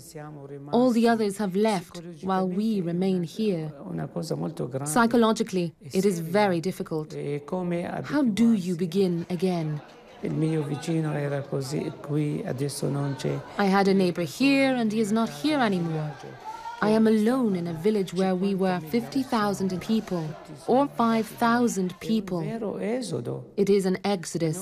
All the others have left while we remain here. Psychologically, it is very difficult. How do you begin again? I had a neighbor here and he is not here anymore. I am alone in a village where we were 50,000 people or 5,000 people. It is an exodus.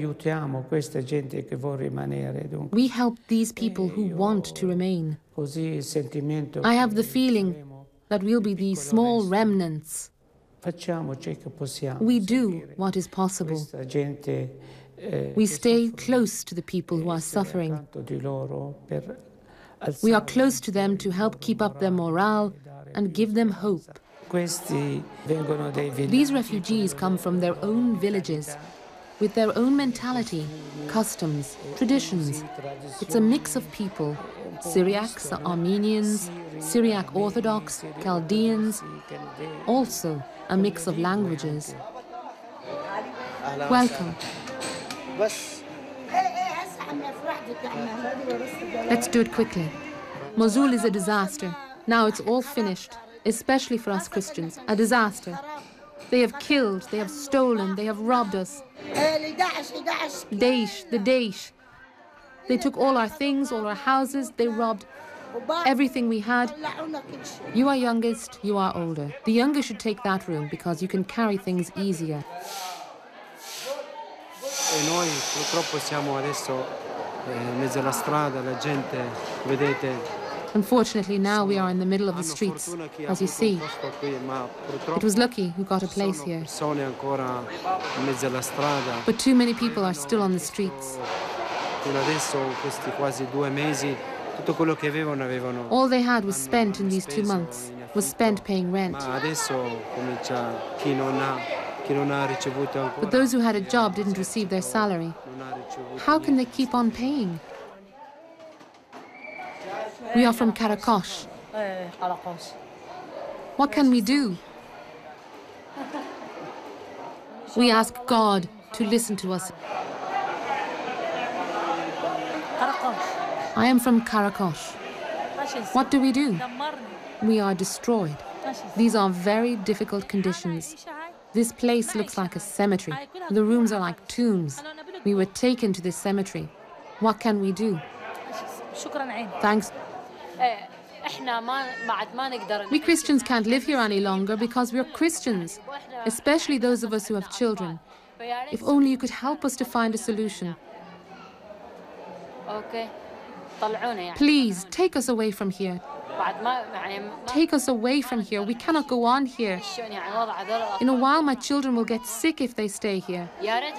We help these people who want to remain. I have the feeling that we'll be the small remnants. We do what is possible. We stay close to the people who are suffering. We are close to them to help keep up their morale and give them hope. These refugees come from their own villages, with their own mentality, customs, traditions. It's a mix of people: Syriacs, Armenians, Syriac Orthodox, Chaldeans, also a mix of languages. Welcome. Let's do it quickly. Mosul is a disaster. Now it's all finished, especially for us Christians. A disaster. They have killed, they have stolen, they have robbed us. Daesh, the Daesh. They took all our things, all our houses, they robbed everything we had. You are youngest, you are older. The younger should take that room because you can carry things easier. E noi purtroppo siamo adesso in mezzo alla strada, la gente, vedete. Unfortunately, now we are in the middle of the streets, as you see. It was lucky who got a place here. But too many people are still on the streets. All they had was spent in these 2 months, was spent paying rent. But those who had a job didn't receive their salary. How can they keep on paying? We are from Karakosh. What can we do? We ask God to listen to us. I am from Karakosh. What do? We are destroyed. These are very difficult conditions. This place looks like a cemetery. The rooms are like tombs. We were taken to this cemetery. What can we do? Thanks. We Christians can't live here any longer because we're Christians, especially those of us who have children. If only you could help us to find a solution. Please, take us away from here. Take us away from here. We cannot go on here. In a while, my children will get sick if they stay here.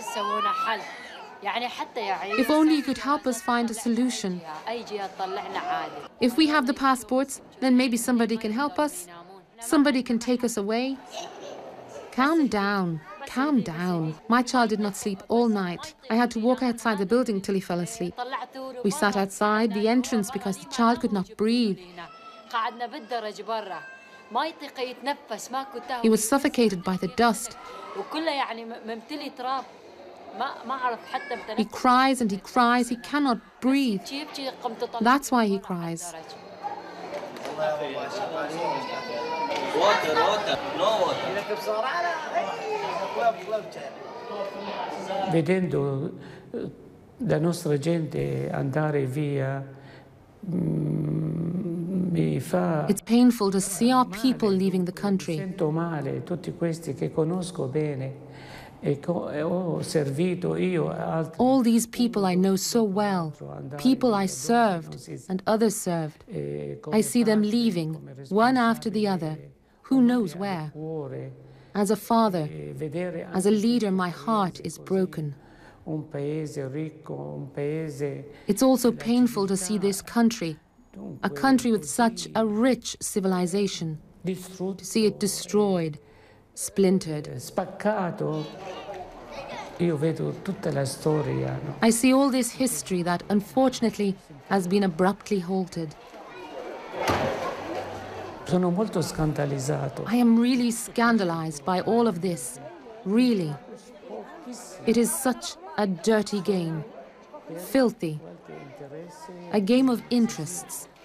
If only you could help us find a solution. If we have the passports, then maybe somebody can help us. Somebody can take us away. Calm down. Calm down. My child did not sleep all night. I had to walk outside the building till he fell asleep. We sat outside the entrance because the child could not breathe. He was suffocated by the dust. He cries and he cries. He cannot breathe. That's why he cries. Vedendo la nostra gente andare via, it's painful to see our people leaving the country. Sento male tutti questi che conosco bene. All these people I know so well, people I served and others served. I see them leaving, one after the other, who knows where. As a father, as a leader, my heart is broken. It's also painful to see this country, a country with such a rich civilization, to see it destroyed, splintered. I see all this history that, unfortunately, has been abruptly halted. I am really scandalized by all of this. Really. It is such a dirty game. Filthy. A game of interests.